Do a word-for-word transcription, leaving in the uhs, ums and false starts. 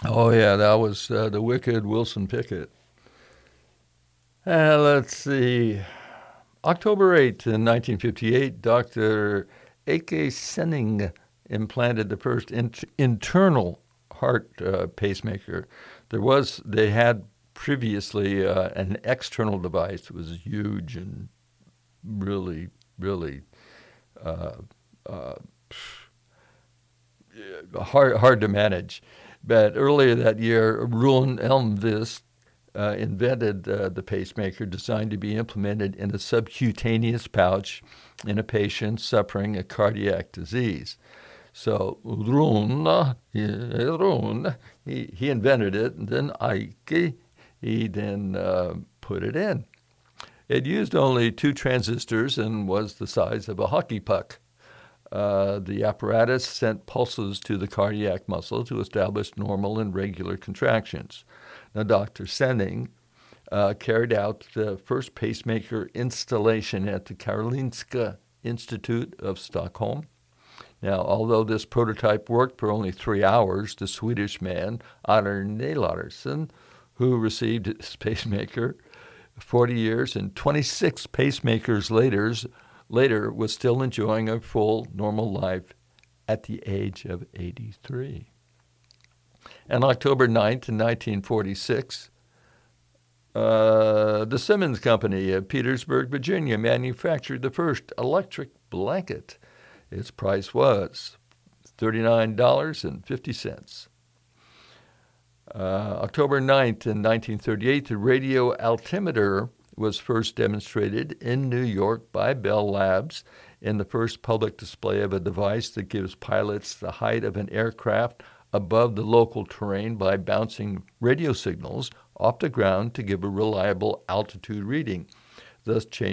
Oh, yeah, that was uh, the wicked Wilson Pickett. Uh, let's see. October eighth, in nineteen fifty-eight, Doctor A K. Senning implanted the first in- internal heart uh, pacemaker. There was, they had previously uh, an external device that was huge and really, really uh, uh, hard, hard to manage. But earlier that year, Roland Elmquist uh, invented uh, the pacemaker designed to be implemented in a subcutaneous pouch in a patient suffering a cardiac disease. So Roland, Roland he, he invented it, and then Ike, he then uh, put it in. It used only two transistors and was the size of a hockey puck. Uh, the apparatus sent pulses to the cardiac muscle to establish normal and regular contractions. Now, Doctor Senning uh, carried out the first pacemaker installation at the Karolinska Institute of Stockholm. Now, although this prototype worked for only three hours, the Swedish man, Arne Larsson, who received his pacemaker forty years and twenty-six pacemakers later, later was still enjoying a full, normal life at the age of eighty-three. And October ninth, in nineteen forty-six, uh, the Simmons Company of Petersburg, Virginia, manufactured the first electric blanket. Its price was thirty-nine dollars and fifty cents. Uh, October ninth, in nineteen thirty-eight, the radio altimeter was first demonstrated in New York by Bell Labs in the first public display of a device that gives pilots the height of an aircraft above the local terrain by bouncing radio signals off the ground to give a reliable altitude reading, thus changing